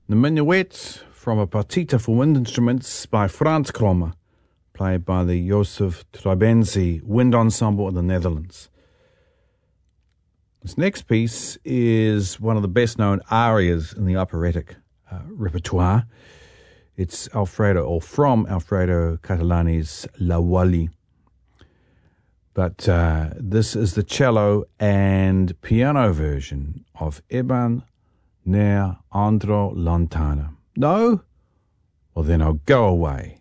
The Minuet from a partita for wind instruments by Frans Kromme, played by the Joseph Tribenzi Wind Ensemble of the Netherlands. This next piece is one of the best-known arias in the operatic repertoire. It's from Alfredo Catalani's La Wally. But this is the cello and piano version of Ebban ner andro lontana. No? Well, then I'll go away.